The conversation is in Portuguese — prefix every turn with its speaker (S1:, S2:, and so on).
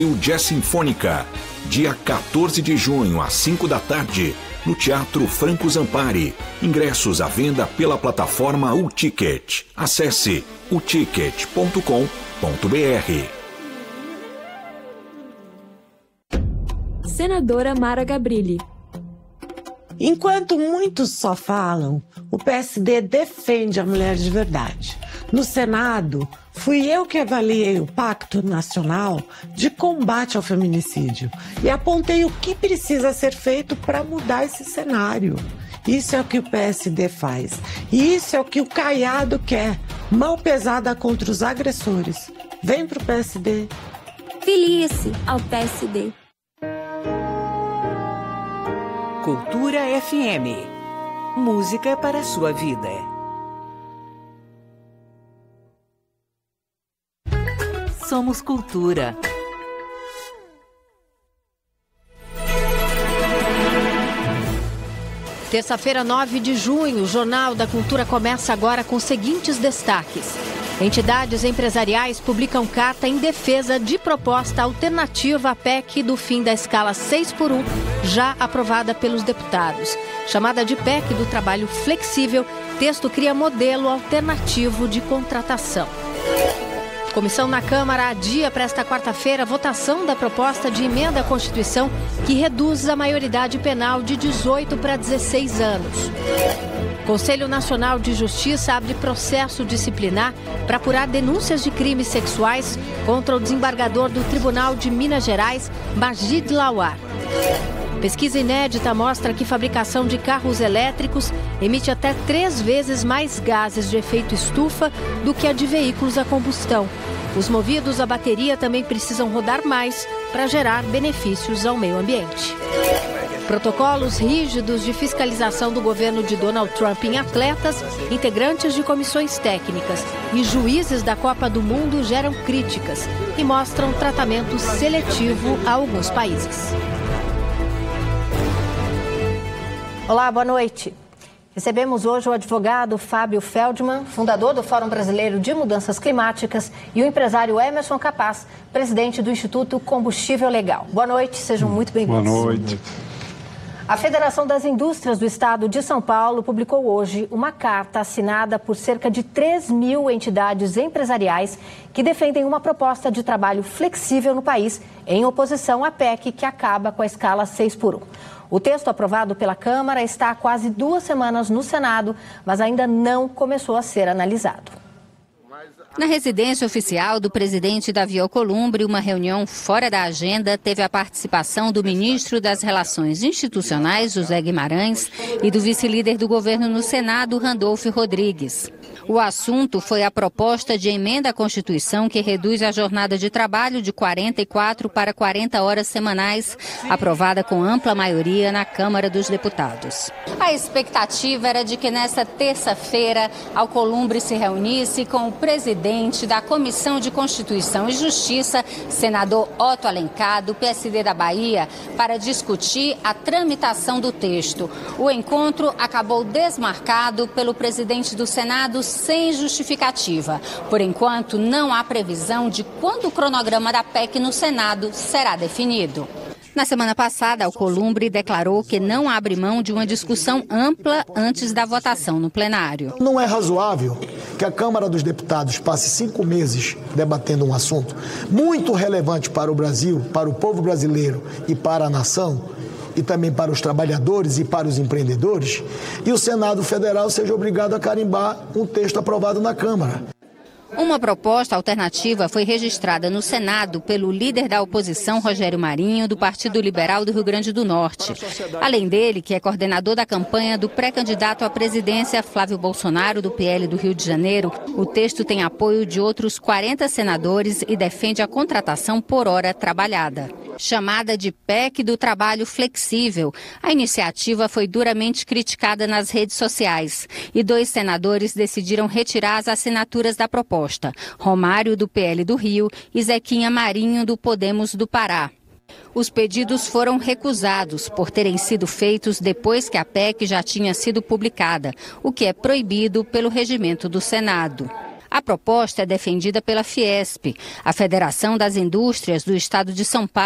S1: O Jazz Sinfônica, dia 14 de junho, às 5 da tarde, no Teatro Franco Zampari. Ingressos à venda pela plataforma UTicket. Acesse uticket.com.br.
S2: Senadora Mara Gabrilli.
S3: Enquanto muitos só falam, o PSD defende a mulher de verdade. No Senado, fui eu que avaliei o Pacto Nacional de Combate ao Feminicídio e apontei o que precisa ser feito para mudar esse cenário. Isso é o que o PSD faz. E isso é o que o Caiado quer. Mão pesada contra os agressores. Vem pro PSD.
S2: Filie-se ao PSD.
S4: Cultura FM. Música para a sua vida. Somos Cultura.
S5: Terça-feira, 9 de junho, o Jornal da Cultura começa agora com os seguintes destaques. Entidades empresariais publicam carta em defesa de proposta alternativa à PEC do fim da escala 6x1, já aprovada pelos deputados. Chamada de PEC do trabalho flexível, texto cria modelo alternativo de contratação. Comissão na Câmara adia para esta quarta-feira a votação da proposta de emenda à Constituição que reduz a maioridade penal de 18 para 16 anos. Conselho Nacional de Justiça abre processo disciplinar para apurar denúncias de crimes sexuais contra o desembargador do Tribunal de Minas Gerais, Majid Lawar. Pesquisa inédita mostra que fabricação de carros elétricos emite até 3 vezes mais gases de efeito estufa do que a de veículos a combustão. Os movidos a bateria também precisam rodar mais para gerar benefícios ao meio ambiente. Protocolos rígidos de fiscalização do governo de Donald Trump em atletas, integrantes de comissões técnicas e juízes da Copa do Mundo geram críticas e mostram tratamento seletivo a alguns países. Olá, boa noite. Recebemos hoje o advogado Fábio Feldman, fundador do Fórum Brasileiro de Mudanças Climáticas, e o empresário Emerson Capaz, presidente do Instituto Combustível Legal. Boa noite, sejam muito bem-vindos.
S6: Boa noite.
S5: A Federação das Indústrias do Estado de São Paulo publicou hoje uma carta assinada por cerca de 3.000 entidades empresariais que defendem uma proposta de trabalho flexível no país, em oposição à PEC que acaba com a escala 6x1. O texto aprovado pela Câmara está há quase 2 semanas no Senado, mas ainda não começou a ser analisado.
S7: Na residência oficial do presidente Davi Alcolumbre, uma reunião fora da agenda teve a participação do ministro das Relações Institucionais, José Guimarães, e do vice-líder do governo no Senado, Randolfo Rodrigues. O assunto foi a proposta de emenda à Constituição que reduz a jornada de trabalho de 44 para 40 horas semanais, aprovada com ampla maioria na Câmara dos Deputados. A expectativa era de que nesta terça-feira Alcolumbre se reunisse com o presidente da Comissão de Constituição e Justiça, senador Otto Alencar, do PSD da Bahia, para discutir a tramitação do texto. O encontro acabou desmarcado pelo presidente do Senado sem justificativa. Por enquanto, não há previsão de quando o cronograma da PEC no Senado será definido. Na semana passada, Alcolumbre declarou que não abre mão de uma discussão ampla antes da votação no plenário.
S8: Não é razoável que a Câmara dos Deputados passe 5 meses debatendo um assunto muito relevante para o Brasil, para o povo brasileiro e para a nação, e também para os trabalhadores e para os empreendedores, e o Senado Federal seja obrigado a carimbar um texto aprovado na Câmara.
S7: Uma proposta alternativa foi registrada no Senado pelo líder da oposição, Rogério Marinho, do Partido Liberal do Rio Grande do Norte. Além dele, que é coordenador da campanha do pré-candidato à presidência, Flávio Bolsonaro, do PL do Rio de Janeiro, o texto tem apoio de outros 40 senadores e defende a contratação por hora trabalhada. Chamada de PEC do trabalho flexível, a iniciativa foi duramente criticada nas redes sociais e 2 senadores decidiram retirar as assinaturas da proposta. Romário, do PL do Rio, e Zequinha Marinho, do Podemos do Pará. Os pedidos foram recusados por terem sido feitos depois que a PEC já tinha sido publicada, o que é proibido pelo regimento do Senado. A proposta é defendida pela Fiesp, a Federação das Indústrias do Estado de São Paulo.